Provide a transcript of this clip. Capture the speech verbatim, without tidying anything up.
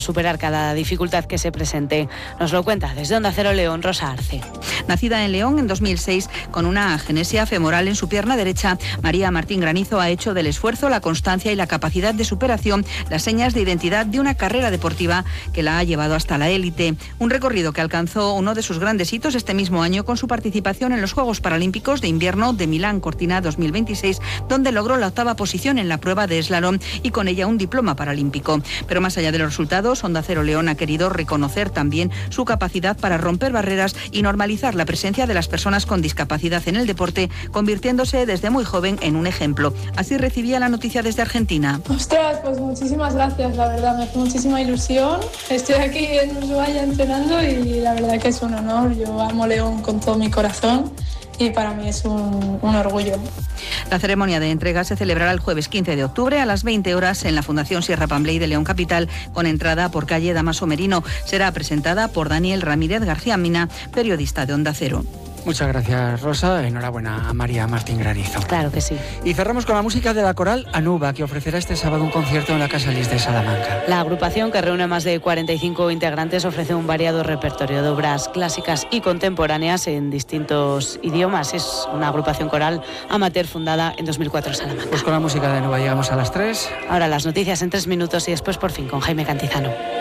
superar cada dificultad que se presente. Nos lo cuenta desde Onda Cero León, Rosa Arce. Nacida en León en dos mil seis con una agenesia femoral en su pierna derecha, María Martín Granizo ha hecho del esfuerzo, la constancia y la capacidad de superación las señas de identidad de una carrera deportiva que la ha llevado hasta la élite. Un recorrido que alcanzó uno de sus grandes hitos este mismo año con su participación en los Juegos Paralímpicos de Invierno de Milán Cortina dos mil veintiséis, donde logró la octava posición en la prueba de slalom y con ella un diploma paralímpico. Pero más allá de los resultados, Onda Cero León ha querido reconocer también su capacidad para romper barreras y normalizar la presencia de las personas con discapacidad en el deporte, convirtiéndose desde muy joven en un ejemplo. Así recibía la noticia desde Argentina. Ostras, pues muchísimas gracias, la verdad, me hace muchísima ilusión. Estoy aquí en Ushuaia entrenando y la verdad que es un honor. Yo amo León con todo mi corazón y para mí es un, un orgullo. La ceremonia de entrega se celebrará el jueves quince de octubre a las veinte horas en la Fundación Sierra Pambley de León Capital, con entrada por calle Damaso Merino. Será presentada por Daniel Ramírez García Mina, periodista de Onda Cero. Muchas gracias, Rosa. Enhorabuena a María Martín Granizo. Claro que sí. Y cerramos con la música de la coral Anuba, que ofrecerá este sábado un concierto en la Casa Lis de Salamanca. La agrupación, que reúne más de cuarenta y cinco integrantes, ofrece un variado repertorio de obras clásicas y contemporáneas en distintos idiomas. Es una agrupación coral amateur fundada en dos mil cuatro en Salamanca. Pues con la música de Anuba llegamos a las tres. Ahora las noticias en tres minutos y después por fin con Jaime Cantizano.